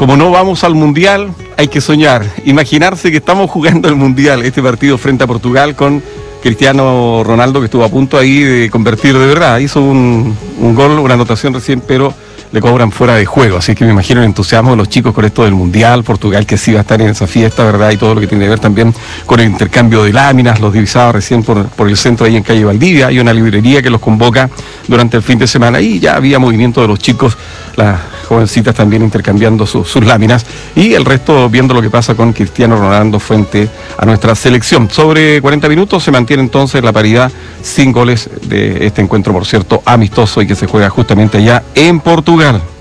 Como no vamos al Mundial, hay que soñar. Imaginarse que estamos jugando el Mundial, este partido frente a Portugal con Cristiano Ronaldo, que estuvo a punto ahí de convertir de verdad. Hizo un gol, una anotación recién, pero le cobran fuera de juego. Así que me imagino el entusiasmo de los chicos con esto del Mundial, Portugal que sí va a estar en esa fiesta, ¿verdad? Y todo lo que tiene que ver también con el intercambio de láminas. Los divisaba recién por el centro ahí en calle Valdivia. Hay una librería que los convoca durante el fin de semana y ya había movimiento de los chicos, las jovencitas también intercambiando sus láminas y el resto viendo lo que pasa con Cristiano Ronaldo frente a nuestra selección. Sobre 40 minutos se mantiene entonces la paridad sin goles de este encuentro, por cierto, amistoso y que se juega justamente allá en Portugal.